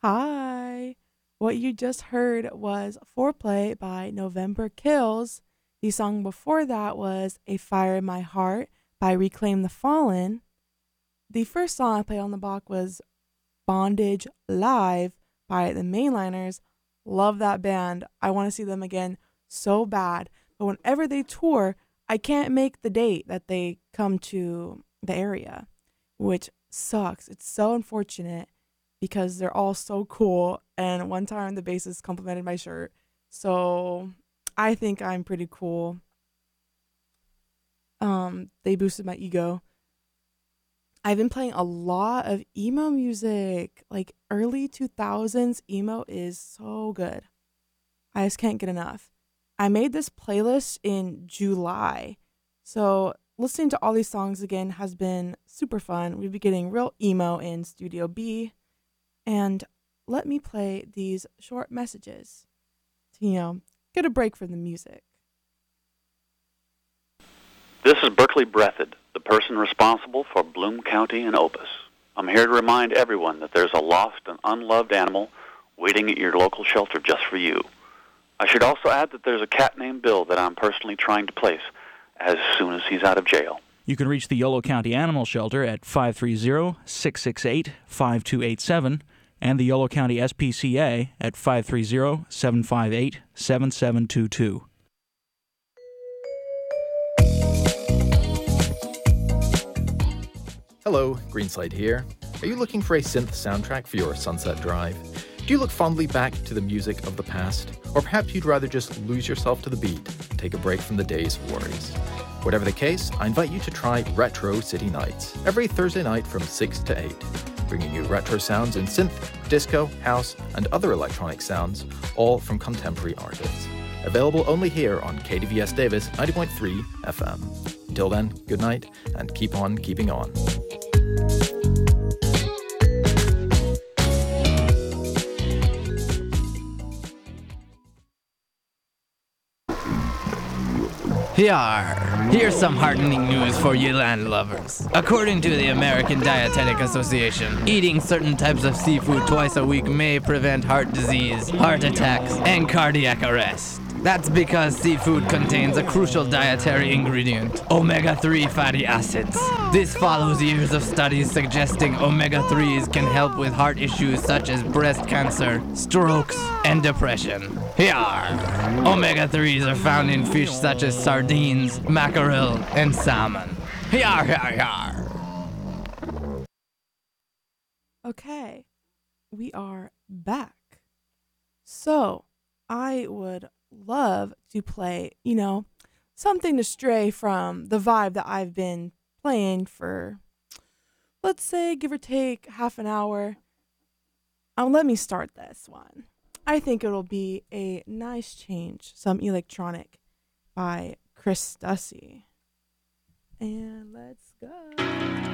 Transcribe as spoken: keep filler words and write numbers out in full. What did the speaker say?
Hi. What you just heard was Foreplay by November Kills. The song before that was A Fire in My Heart by Reclaim the Fallen. The first song I played on the block was Bondage Live by the Mainliners. Love that band. I want to see them again so bad. But whenever they tour, I can't make the date that they come to the area, which sucks. It's so unfortunate because they're all so cool. And one time the bassist complimented my shirt. So I think I'm pretty cool. Um, they boosted my ego. I've been playing a lot of emo music. Like early two thousands emo is so good. I just can't get enough. I made this playlist in July. So listening to all these songs again has been super fun. We've been getting real emo in Studio B. And let me play these short messages to, you know, get a break from the music. This is Berkeley Breathed, the person responsible for Bloom County and Opus. I'm here to remind everyone that there's a lost and unloved animal waiting at your local shelter just for you. I should also add that there's a cat named Bill that I'm personally trying to place as soon as he's out of jail. You can reach the Yolo County Animal Shelter at five three zero, six six eight, five two eight seven and the Yolo County S P C A at five three zero, seven five eight, seven seven two two. Hello, Greenslade here. Are you looking for a synth soundtrack for your sunset drive? Do you look fondly back to the music of the past? Or perhaps you'd rather just lose yourself to the beat, take a break from the day's worries? Whatever the case, I invite you to try Retro City Nights every Thursday night from six to eight, bringing you retro sounds in synth, disco, house, and other electronic sounds, all from contemporary artists. Available only here on K D V S Davis ninety point three F M. Until then, good night, and keep on keeping on. Here, here's some heartening news for you land lovers. According to the American Dietetic Association, eating certain types of seafood twice a week may prevent heart disease, heart attacks, and cardiac arrest. That's because seafood contains a crucial dietary ingredient, omega three fatty acids. This follows years of studies suggesting omega threes can help with heart issues such as breast cancer, strokes, and depression. Here, omega threes are found in fish such as sardines, mackerel, and salmon. Here, here, here. Okay, we are back. So, I would love to play, you know, something to stray from the vibe that I've been playing for, let's say, give or take half an hour. Um, let me start this one. I think it'll be a nice change. Some Electronic by Chris Stussy. And let's go.